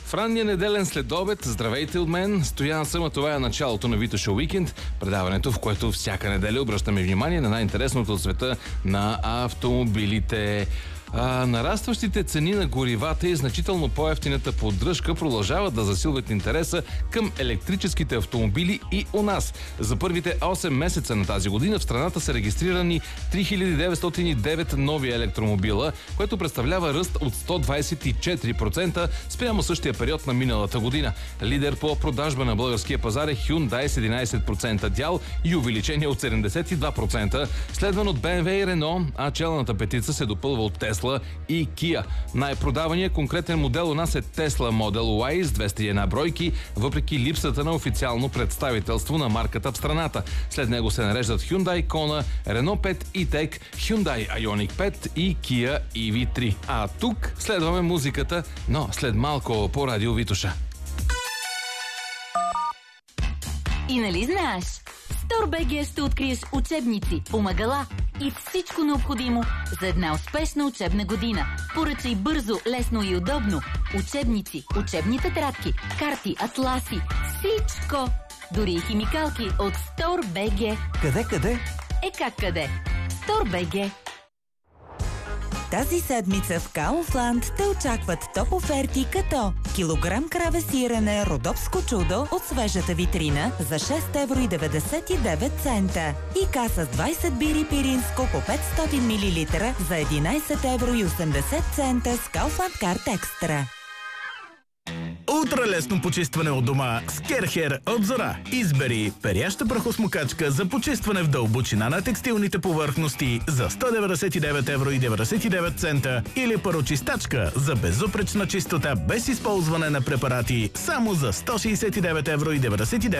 В ранния неделен следобед, здравейте от мен, Стоян съм, а това е началото на Витоша Уикенд, предаването, в което всяка неделя обръщаме внимание на най-интересното от света на автомобилите. Нарастващите цени на горивата и значително по-евтината поддръжка продължават да засилват интереса към електрическите автомобили и у нас. За първите 8 месеца на тази година в страната са регистрирани 3909 нови електромобила, което представлява ръст от 124% спрямо същия период на миналата година. Лидер по продажба на българския пазар е Hyundai с 11% дял и увеличение от 72%, следван от BMW и Renault, а челната петица се допълва от Tesla и Kia. Най-продаваният конкретен модел у нас е Tesla Model Y с 201 бройки, въпреки липсата на официално представителство на марката в страната. След него се нареждат Hyundai Kona, Renault 5 E-Tech, Hyundai Ioniq 5 и Kia EV3. А тук следваме музиката, но след малко по радио Витоша. И нали знаеш? StoreBG ще откриеш учебници, помагала и всичко необходимо за една успешна учебна година. Поръчай бързо, лесно и удобно. Учебници, учебни тетрадки, карти, атласи, всичко! Дори и химикалки от StoreBG. Къде? Как къде? StoreBG. Тази седмица в Kaufland те очакват топ оферти като килограм краве сирене Родопско чудо от свежата витрина за 6,99 евро и каса с 20 бири пиринско по 500 мл за 11,80 евро с Kaufland Card Extra. Ултралесно почистване от дома с Керхер от Зора. Избери перяща прахосмокачка за почистване в дълбочина на текстилните повърхности за 199,99 евро или парочистачка за безупречна чистота без използване на препарати само за 169,99 евро.